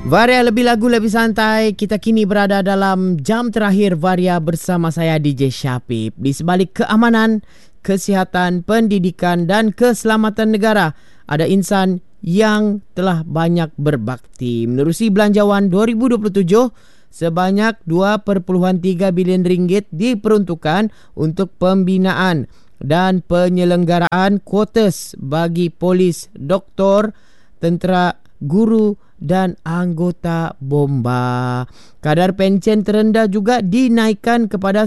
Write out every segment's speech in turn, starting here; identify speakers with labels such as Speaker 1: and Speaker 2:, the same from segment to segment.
Speaker 1: Varia lebih lagu lebih santai. Kita kini berada dalam jam terakhir Varia bersama saya DJ Syapib. Di sebalik keamanan, kesihatan, pendidikan dan keselamatan negara, ada insan yang telah banyak berbakti. Menerusi belanjawan 2027, sebanyak 2.3 bilion ringgit diperuntukkan untuk pembinaan dan penyelenggaraan kuotas bagi polis, doktor, tentera, guru dan anggota bomba. Kadar pencen terendah juga dinaikkan kepada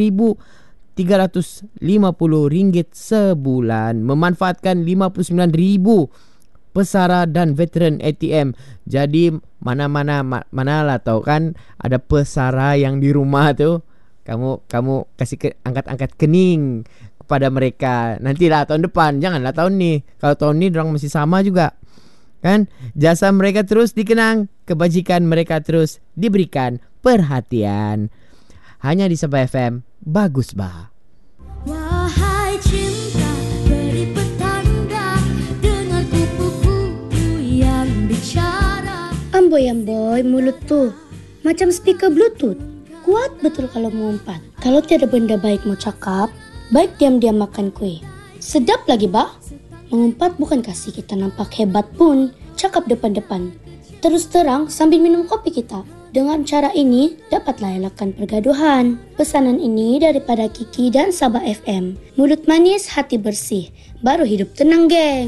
Speaker 1: RM1,350 sebulan. Memanfaatkan 59,000 pesara dan veteran ATM. Jadi manalah tahu kan ada pesara yang di rumah tu, kamu kasih angkat-angkat kening kepada mereka. Nantilah tahun depan, janganlah tahun ni. Kalau tahun ni dorang masih sama juga. Kan? Jasa mereka terus dikenang, kebajikan mereka terus diberikan perhatian. Hanya di Sabah FM, bagus bah.
Speaker 2: Wahai cinta, beri petanda, dengar kupu-kupu yang bicara.
Speaker 3: Amboy, mulut tu macam speaker bluetooth. Kuat betul kalau mengumpat. Kalau tiada benda baik mau cakap, baik diam-diam makan kuih. Sedap lagi bah. Mengumpat bukan kasih kita nampak hebat pun, cakap depan-depan. Terus terang sambil minum kopi kita. Dengan cara ini, dapatlah elakkan pergaduhan. Pesanan ini daripada Kiki dan Sabah FM. Mulut manis, hati bersih. Baru hidup tenang, geng.